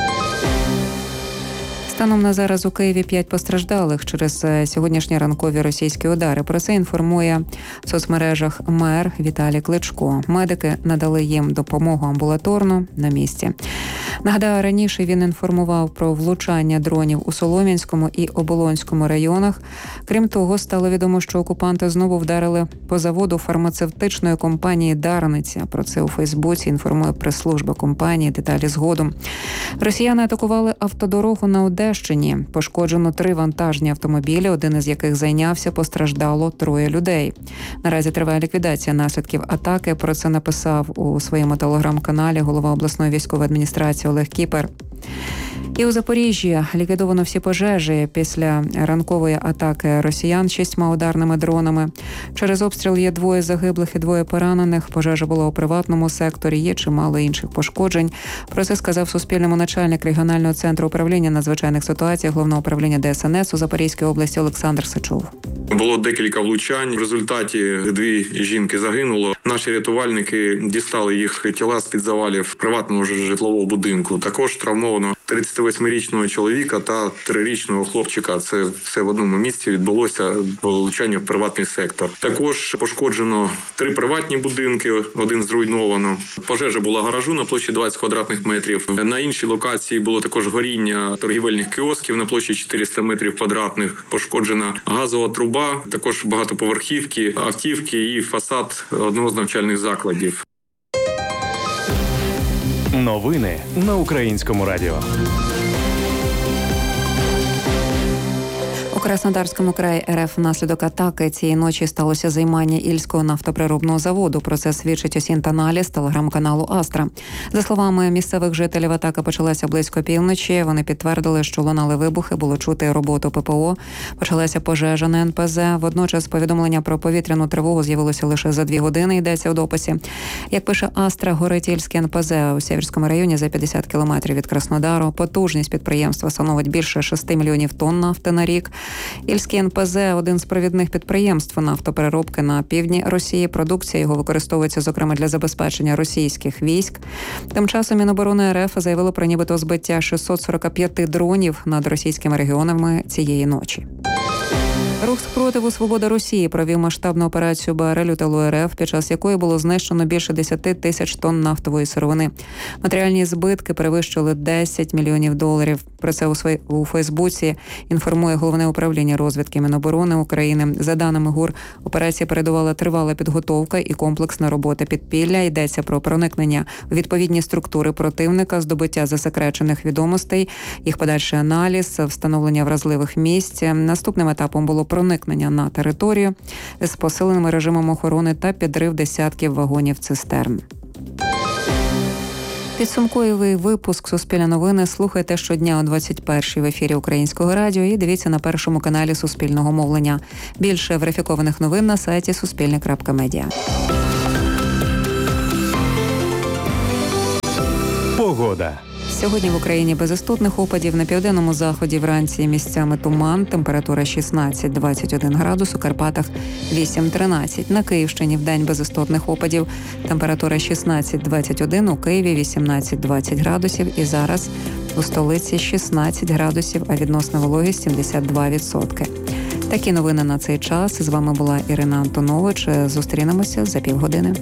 Станом на зараз у Києві п'ять постраждалих через сьогоднішні ранкові російські удари. Про це інформує в соцмережах мер Віталій Кличко. Медики надали їм допомогу амбулаторну на місці. Нагадаю, раніше він інформував про влучання дронів у Солом'янському і Оболонському районах. Крім того, стало відомо, що окупанти знову вдарили по заводу фармацевтичної компанії «Дарниця». Про це у Фейсбуці інформує прес-служба компанії. Деталі згодом. Росіяни атакували автодорогу на Одещині. Пошкоджено три вантажні автомобілі, один із яких зайнявся, постраждало троє людей. Наразі триває ліквідація наслідків атаки. Про це написав у своєму телеграм-каналі голова обласної військової адміністрації Олег Кіпер. І у Запоріжжі ліквідовано всі пожежі після ранкової атаки росіян шістьма ударними дронами. Через обстріл є двоє загиблих і двоє поранених. Пожежа була у приватному секторі, є чимало інших пошкоджень. Про це сказав Суспільному начальник регіонального центру управління надзвичайних ситуацій Головного управління Де Ес Ен Ес у Запорізькій області Олександр Сичов. Було декілька влучань. В результаті дві жінки загинуло. Наші рятувальники дістали їх тіла з-під завалів приватного житлового будинку. Також травмовано тридцятивосьмирічного чоловіка та трирічного хлопчика. Це все в одному місці відбулося влучання в приватний сектор. Також пошкоджено три приватні будинки, один зруйновано. Пожежа була гаражу на площі двадцять квадратних метрів. На іншій локації було також горіння торгівельних кіосків на площі чотириста метрів квадратних. Пошкоджена газова труба, також багатоповерхівки, автівки і фасад одного з навчальних закладів. Новини на Українському радіо. У Краснодарському краї Ер Еф внаслідок атаки цієї ночі сталося займання Ільського нафтоприробного заводу. Про це свідчить Осінт-аналіз телеграм-каналу Астра. За словами місцевих жителів, атака почалася близько півночі. Вони підтвердили, що лунали вибухи, було чути роботу Пе Пе О. Почалася пожежа на Ен Пе Зе. Водночас повідомлення про повітряну тривогу з'явилося лише за дві години, йдеться у дописі. Як пише Астра, горить Ільське Ен Пе Зе у Сєвєрському районі за п'ятдесят кілометрів від Краснодару. Потужність підприємства становить більше шести мільйонів тонн нафти на рік. Ільське Ен Пе Зе – один з провідних підприємств нафтопереробки на півдні Росії. Продукція його використовується, зокрема, для забезпечення російських військ. Тим часом Міноборони Ер Еф заявило про нібито збиття шістсот сорок п'ять дронів над російськими регіонами цієї ночі. Рух спротиву «Свобода Росії» провів масштабну операцію БРЛ у тилу РФ, під час якої було знищено більше десять тисяч тонн нафтової сировини. Матеріальні збитки перевищили десять мільйонів доларів. Про це у, свої... у Фейсбуці інформує Головне управління розвідки Міноборони України. За даними ГУР, операція передувала тривала підготовка і комплексна робота підпілля. Йдеться про проникнення у відповідні структури противника, здобуття засекречених відомостей, їх подальший аналіз, встановлення вразливих місць. Наступним етапом було проникнення на територію з посиленим режимом охорони та підрив десятків вагонів-цистерн. Підсумковий випуск «Суспільне новини» слухайте щодня о двадцять першій в ефірі Українського радіо і дивіться на першому каналі Суспільного мовлення. Більше верифікованих новин на сайті суспільне крапка медіа. Погода. Сьогодні в Україні без істотних опадів. На південному заході вранці місцями туман. Температура шістнадцять - двадцять один градус, у Карпатах вісім - тринадцять. На Київщині вдень без істотних опадів. Температура шістнадцять - двадцять один, у Києві вісімнадцять - двадцять градусів. І зараз у столиці шістнадцять градусів, а відносна вологість сімдесят два відсотки. Такі новини на цей час. З вами була Ірина Антонович. Зустрінемося за півгодини.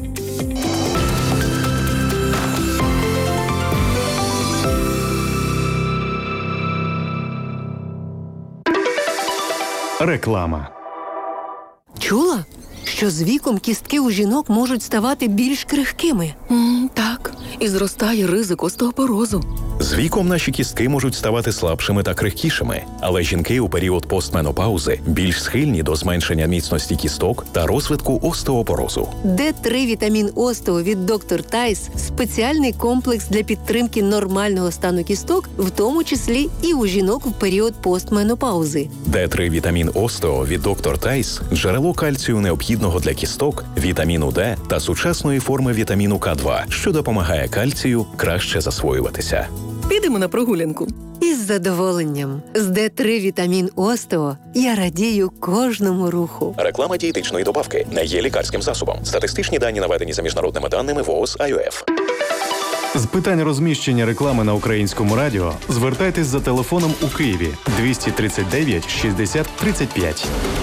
Реклама. Чула, що з віком кістки у жінок можуть ставати більш крихкими? Mm, так, і зростає ризик остеопорозу. З віком наші кістки можуть ставати слабшими та крихкішими, але жінки у період постменопаузи більш схильні до зменшення міцності кісток та розвитку остеопорозу. Д три вітамін Остео від доктор Тайс – спеціальний комплекс для підтримки нормального стану кісток, в тому числі і у жінок в період постменопаузи. Д три вітамін Остео від доктор Тайс – джерело кальцію необхідного для кісток, вітаміну Д та сучасної форми вітаміну К два, що допомагає кальцію краще засвоюватися. Підемо на прогулянку. Із задоволенням. З Д три вітамін Остео я радію кожному руху. Реклама дієтичної добавки не є лікарським засобом. Статистичні дані наведені за міжнародними даними ВООЗ ай о еф. З питань розміщення реклами на Українському радіо звертайтесь за телефоном у Києві двісті тридцять дев'ять шістдесят тридцять п'ять.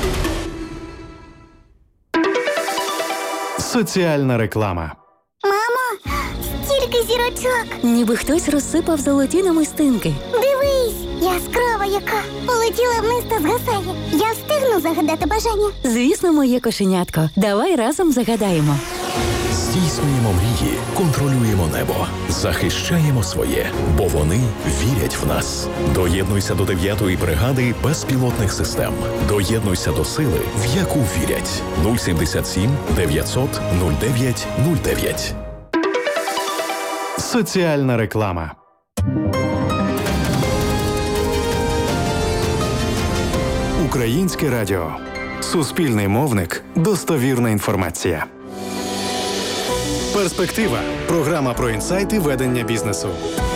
Соціальна реклама. Мамо, стільки зірочок! Ніби хтось розсипав золоті намистинки. Дивись, яскрава яка! Полетіла вниз та згасає. Я встигну загадати бажання? Звісно, моє кошенятко. Давай разом загадаємо. Здійснюємо мрії, контролюємо небо, захищаємо своє, бо вони вірять в нас. Доєднуйся до дев'ятої бригади безпілотних систем. Доєднуйся до сили, в яку вірять. нуль сімдесят сім дев'ятсот нуль дев'ять нуль дев'ять. Соціальна реклама. Українське радіо. Суспільний мовник. Достовірна інформація. Перспектива. Програма про інсайти ведення бізнесу.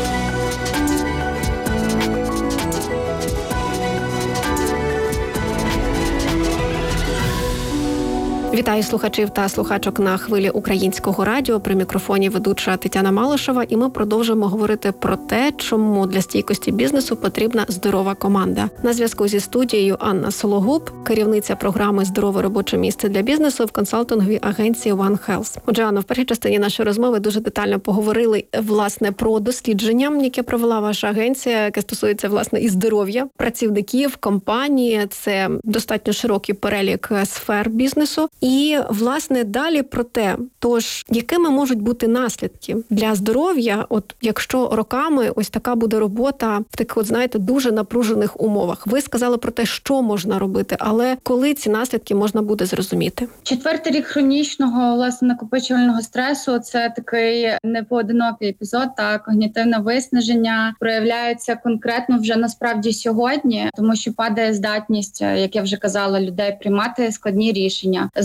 Вітаю слухачів та слухачок на хвилі Українського радіо. При мікрофоні ведуча Тетяна Малишева. І ми продовжуємо говорити про те, чому для стійкості бізнесу потрібна здорова команда. На зв'язку зі студією Анна Сологуб, керівниця програми «Здорове робоче місце для бізнесу» в консалтинговій агенції One Health. Отже, Анна, в першій частині нашої розмови дуже детально поговорили, власне, про дослідження, яке провела ваша агенція, яке стосується, власне, і здоров'я працівників, компанії. Це достатньо широкий перелік сфер бізнесу. І, власне, далі про те, тож, якими можуть бути наслідки для здоров'я, от якщо роками ось така буде робота в таких, от, знаєте, дуже напружених умовах. Ви сказали про те, що можна робити, але коли ці наслідки можна буде зрозуміти? Четвертий рік хронічного, власне, накопичувального стресу – це такий непоодинокий епізод, та когнітивне виснаження проявляється конкретно вже насправді сьогодні, тому що падає здатність, як я вже казала, людей приймати складні рішення,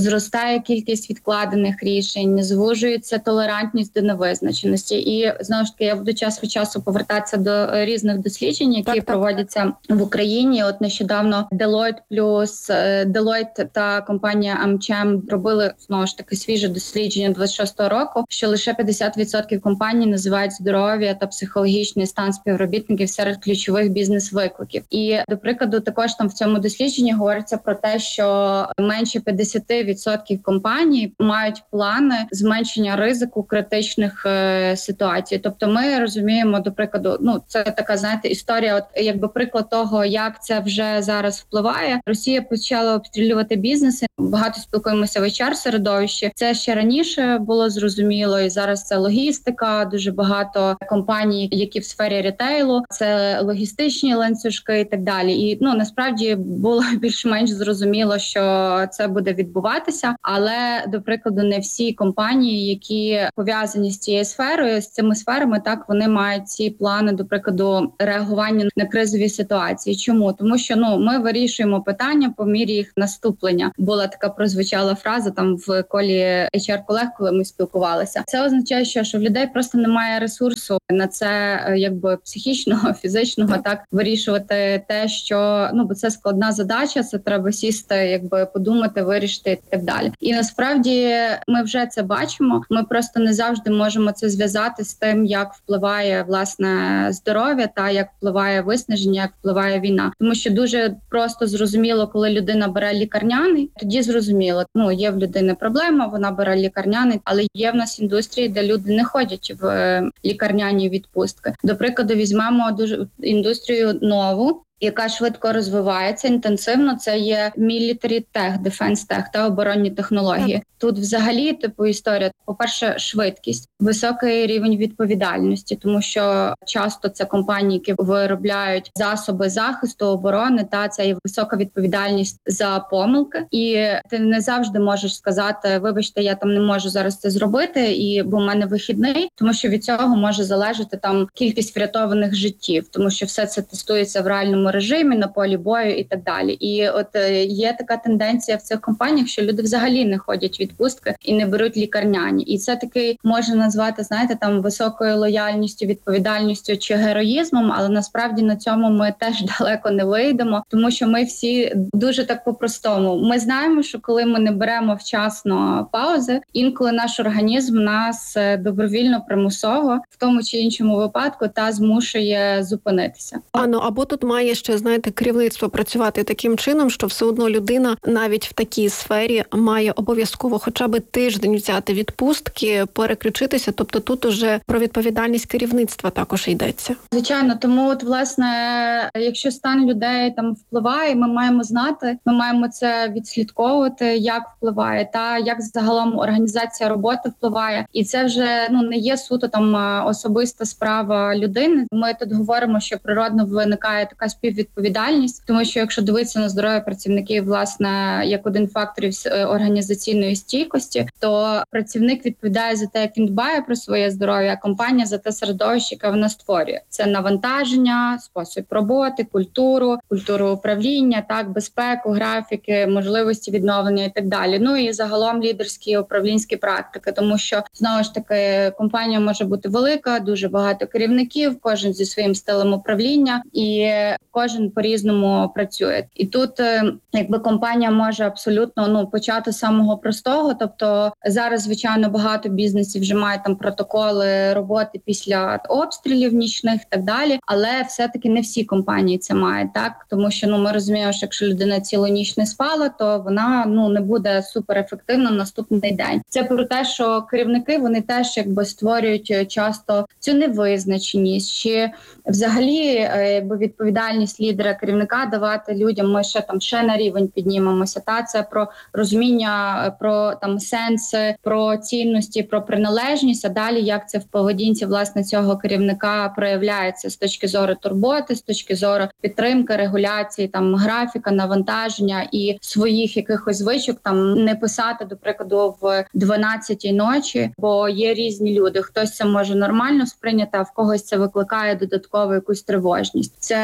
зростає кількість відкладених рішень, звужується толерантність до невизначеності. І знову ж таки, я буду час від часу повертатися до різних досліджень, які так, проводяться в Україні. От нещодавно Deloitte плюс Deloitte та компанія Amcham робили знову ж таки свіже дослідження двадцять шостого року, що лише п'ятдесят відсотків компаній називають здоров'я та психологічний стан співробітників серед ключових бізнес-викликів. І, до прикладу, також там в цьому дослідженні говориться про те, що менше п'ятдесят відсотків компаній мають плани зменшення ризику критичних е, ситуацій. Тобто ми розуміємо, до прикладу, ну це така, знаєте, історія, от якби приклад того, як це вже зараз впливає. Росія почала обстрілювати бізнеси. Багато спілкуємося в ейч ар-середовищі. Це ще раніше було зрозуміло, і зараз це логістика, дуже багато компаній, які в сфері ретейлу, це логістичні ланцюжки і так далі. І ну насправді було більш-менш зрозуміло, що це буде відбуватися, але, до прикладу, не всі компанії, які пов'язані з цією сферою, з цими сферами, так вони мають ці плани, до прикладу, реагування на кризові ситуації. Чому? Тому що ну ми вирішуємо питання по мірі їх наступлення. Була така прозвучала фраза там в колі ейч ар-колег, коли ми спілкувалися. Це означає, що, що в людей просто немає ресурсу на це, якби психічного, фізичного, так вирішувати те, що ну бо це складна задача, це треба сісти, якби подумати, вирішити і так далі. І насправді ми вже це бачимо. Ми просто не завжди можемо це зв'язати з тим, як впливає власне здоров'я та як впливає виснаження, як впливає війна. Тому що дуже просто зрозуміло, коли людина бере лікарняний, тоді зрозуміло, ну є в людини проблема, вона бере лікарняний, але є в нас індустрії, де люди не ходять в лікарняні відпустки. До прикладу, візьмемо дуже індустрію нову, яка швидко розвивається інтенсивно, це є military tech, defense tech та оборонні технології. Тут взагалі типу історія, по-перше, швидкість, високий рівень відповідальності, тому що часто це компанії, які виробляють засоби захисту, оборони, та це є висока відповідальність за помилки. І ти не завжди можеш сказати, вибачте, я там не можу зараз це зробити, і бо в мене вихідний, тому що від цього може залежати там кількість врятованих життів, тому що все це тестується в реальному режимі, на полі бою і так далі. І от є така тенденція в цих компаніях, що люди взагалі не ходять відпустки і не беруть лікарняні. І це такий можна назвати, знаєте, там високою лояльністю, відповідальністю чи героїзмом, але насправді на цьому ми теж далеко не вийдемо, тому що ми всі дуже так по-простому. Ми знаємо, що коли ми не беремо вчасно паузи, інколи наш організм нас добровільно, примусово, в тому чи іншому випадку, та змушує зупинитися. Ано, або тут має ще, знаєте, керівництво працювати таким чином, що все одно людина навіть в такій сфері має обов'язково хоча б тиждень взяти відпустки, переключитися. Тобто тут уже про відповідальність керівництва також йдеться. Звичайно, тому от, власне, якщо стан людей там впливає, ми маємо знати, ми маємо це відслідковувати, як впливає, та як загалом організація роботи впливає. І це вже ну не є суто там особиста справа людини. Ми тут говоримо, що природно виникає така співвідповідальність, тому що якщо дивитися на здоров'я працівників, власне, як один факторів організаційної стійкості, то працівник відповідає за те, як він дбає про своє здоров'я, а компанія за те середовище, яке вона створює. Це навантаження, спосіб роботи, культуру, культуру управління, так, безпеку, графіки, можливості відновлення і так далі. Ну і загалом лідерські і управлінські практики, тому що, знову ж таки, компанія може бути велика, дуже багато керівників, кожен зі своїм стилем управління, і кожен по-різному працює. І тут, якби компанія може абсолютно ну почати з самого простого. Тобто зараз, звичайно, багато бізнесів вже мають там протоколи роботи після обстрілів нічних і так далі. Але все-таки не всі компанії це мають, так, тому що ну ми розуміємо, що якщо людина цілу ніч не спала, то вона ну не буде суперефективна на наступний день. Це про те, що керівники вони теж якби створюють часто цю невизначеність, чи взагалі якби відповідальність лідера, керівника давати людям. Ми ще там ще на рівень піднімемося. Та це про розуміння, про там сенси, про цінності, про приналежність. А далі як це в поведінці власне цього керівника проявляється з точки зору турботи, з точки зору підтримки, регуляції, там графіка, навантаження і своїх якихось звичок, там не писати, до прикладу, в дванадцятій ночі, бо є різні люди. Хтось це може нормально сприйняти, а в когось це викликає додаткову якусь тривожність. Це комунікація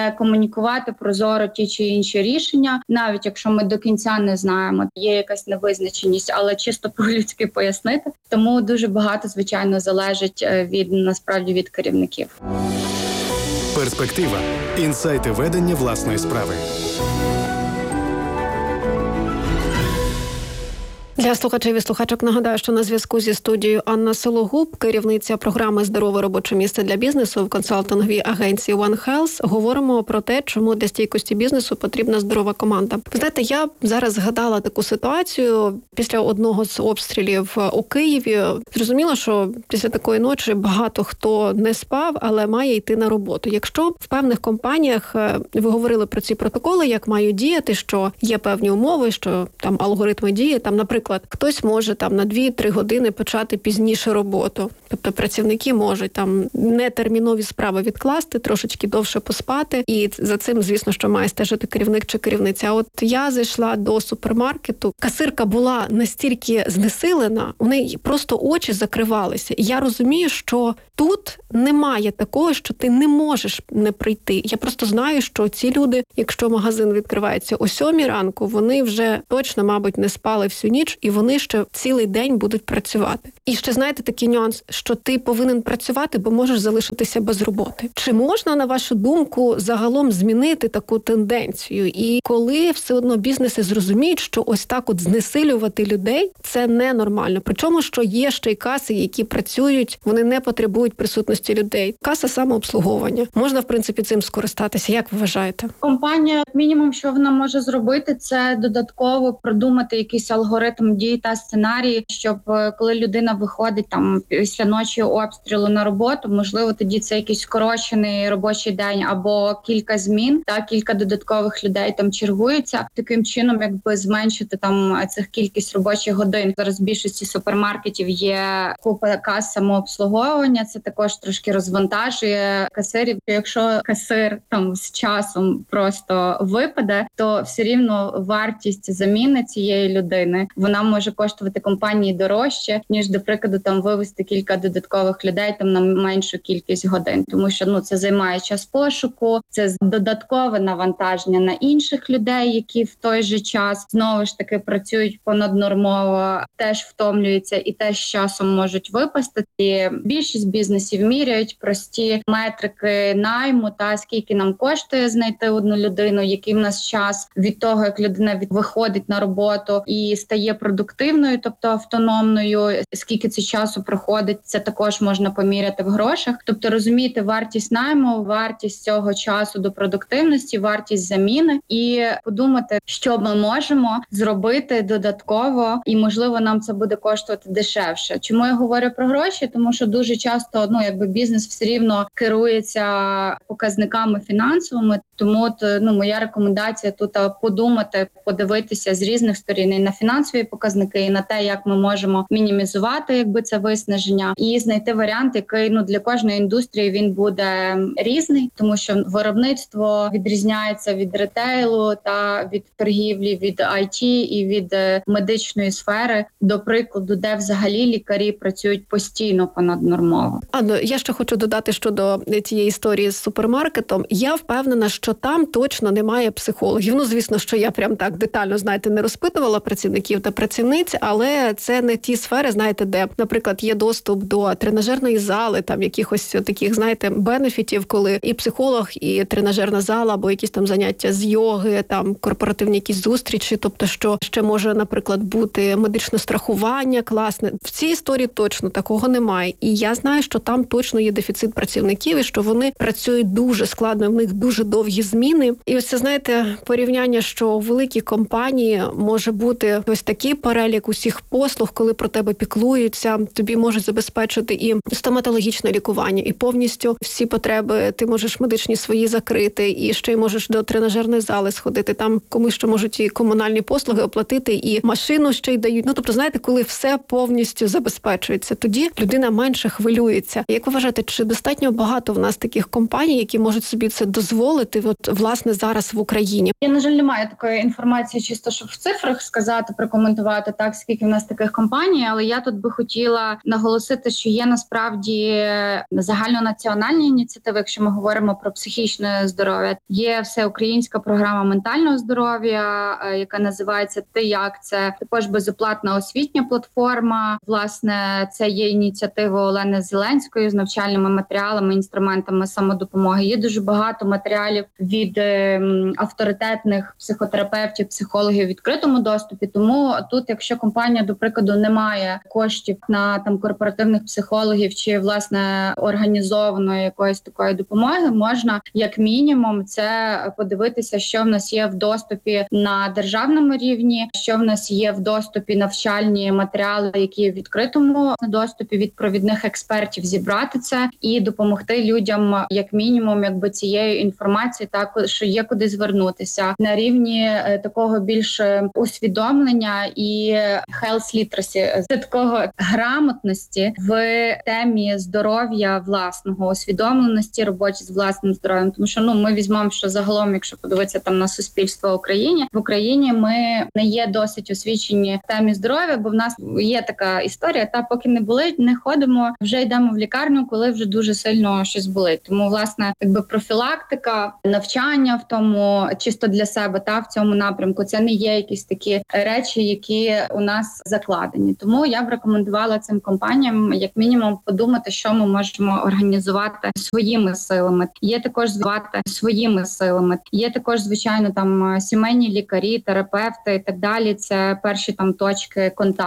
комунікувати прозоро ті чи інші рішення, навіть якщо ми до кінця не знаємо, є якась невизначеність, але чисто по-людськи пояснити. Тому дуже багато, звичайно, залежить від, насправді, від керівників. Перспектива. Інсайти ведення власної справи. Для слухачів і слухачок нагадаю, що на зв'язку зі студією Анна Сологуб, керівниця програми «Здорове робоче місце для бізнесу» в консалтинговій агенції One Health. Говоримо про те, чому для стійкості бізнесу потрібна здорова команда. Ви знаєте, я зараз згадала таку ситуацію після одного з обстрілів у Києві. Зрозуміло, що після такої ночі багато хто не спав, але має йти на роботу. Якщо в певних компаніях, ви говорили про ці протоколи, як мають діяти, що є певні умови, що там алгоритми дії, там, наприклад, хтось може там на дві-три години почати пізніше роботу. Тобто працівники можуть там нетермінові справи відкласти, трошечки довше поспати. І за цим, звісно, що має стежити керівник чи керівниця. А от я зайшла до супермаркету, касирка була настільки знесилена, у неї просто очі закривалися. І я розумію, що тут немає такого, що ти не можеш не прийти. Я просто знаю, що ці люди, якщо магазин відкривається о сьомій ранку, вони вже точно, мабуть, не спали всю ніч, і вони ще цілий день будуть працювати. І ще, знаєте, такий нюанс, що ти повинен працювати, бо можеш залишитися без роботи. Чи можна, на вашу думку, загалом змінити таку тенденцію? І коли все одно бізнеси зрозуміють, що ось так от знесилювати людей – це ненормально. Причому, що є ще й каси, які працюють, вони не потребують присутності людей. Каса самообслуговування. Можна, в принципі, цим скористатися. Як ви вважаєте? Компанія, мінімум, що вона може зробити, це додатково продумати якийсь алгоритм дій та сценарії, щоб коли людина виходить там після ночі обстрілу на роботу, можливо, тоді це якийсь скорочений робочий день або кілька змін, та кілька додаткових людей там чергуються. Таким чином, якби зменшити там цих кількість робочих годин. Зараз в більшості супермаркетів є купа кас самообслуговування. Це також трошки розвантажує касирів. Якщо касир там з часом просто випаде, то все рівно вартість заміни цієї людини, вона може коштувати компанії дорожче, ніж, до прикладу, там вивести кілька додаткових людей там на меншу кількість годин. Тому що ну це займає час пошуку, це додаткове навантаження на інших людей, які в той же час знову ж таки працюють понаднормово, теж втомлюються і теж з часом можуть випасти. І більшість бізнесів міряють прості метрики найму, та скільки нам коштує знайти одну людину, який в нас час від того, як людина від виходить на роботу і стає продуктивною, тобто автономною, скільки це часу проходить, це також можна поміряти в грошах. Тобто розуміти вартість найму, вартість цього часу до продуктивності, вартість заміни і подумати, що ми можемо зробити додатково, і, можливо, нам це буде коштувати дешевше. Чому я говорю про гроші? Тому що дуже часто, ну, якби бізнес все рівно керується показниками фінансовими, тому от, ну, моя рекомендація тут подумати, подивитися з різних сторін і на фінансові показники, і на те, як ми можемо мінімізувати, якби це виснаження, і знайти варіант, який, ну, для кожної індустрії він буде різний, тому що виробництво відрізняється від ретейлу та від торгівлі, від ай ті і від медичної сфери, до прикладу, де взагалі лікарі працюють постійно понаднормово. Анно, я ще хочу додати щодо тієї історії з супермаркетом. Я впевнена, що там точно немає психологів. Ну, звісно, що я прям так детально, знаєте, не розпитувала працівників та працівниць, але це не ті сфери, знаєте, де, наприклад, є доступ до тренажерної зали, там якихось таких, знаєте, бенефітів, коли і психолог, і тренажерна зала, або якісь там заняття з йоги, там корпоративні якісь зустрічі, тобто, що ще може, наприклад, бути медичне страхування класне. В цій історії точно такого немає. І я знаю, що там точно є дефіцит працівників, і що вони працюють дуже складно, в них дуже довгі зміни. І ось це, знаєте, порівняння, що у великій компанії може бути ось такий перелік усіх послуг, коли про тебе піклуються, тобі можуть забезпечити і стоматологічне лікування, і повністю всі потреби ти можеш медичні свої закрити, і ще й можеш до тренажерної зали сходити, там комусь ще можуть і комунальні послуги оплатити, і машину ще й дають. Ну, тобто, знаєте, коли все повністю забезпечується, тоді людина менше хвилюється. Як ви вважаєте, чи достатньо багато в нас таких компаній, які можуть собі це дозволити, от, власне, зараз в Україні? Я, на жаль, не маю такої інформації, чисто, щоб в цифрах сказати, прокоментувати прокоментувати так, скільки в нас таких компаній, але я тут би хотіла наголосити, що є насправді загальнонаціональні ініціативи, якщо ми говоримо про психічне здоров'я. Є всеукраїнська програма ментального здоров'я, яка називається «Ти як?». Це також безоплатна освітня платформа. Власне, це є ініціатива Олени Зеленської з навчальними матеріалами, інструментами самодопомоги. Є дуже багато матеріалів від авторитетних психотерапевтів, психологів в відкритому доступі. Тому тут, якщо компанія, до прикладу, не має коштів на там корпоративних психологів чи власне організованої якоїсь такої допомоги, можна як мінімум це подивитися, що в нас є в доступі на державному рівні, що в нас є в доступі навчальні матеріали, які в відкритому доступі від провідних експертів, зібрати це і допомогти людям як мінімум, якби цією інформацією, так що є куди звернутися на рівні такого більш усвідомлення і health literacy, це такого грамотності в темі здоров'я власного, усвідомленості роботи з власним здоров'ям. Тому що ну ми візьмемо, що загалом, якщо подивитися там на суспільство в Україні, в Україні ми не є досить освічені в темі здоров'я, бо в нас є така історія, та поки не болить, не ходимо, вже йдемо в лікарню, коли вже дуже сильно щось болить. Тому власне, якби профілактика, навчання в тому чисто для себе та в цьому напрямку, це не є якісь такі речі, які у нас закладені. Тому я б рекомендувала цим компаніям як мінімум подумати, що ми можемо організувати своїми силами. Є також звати своїми силами. Є також, звичайно, там сімейні лікарі, терапевти і так далі. Це перші там точки контакту.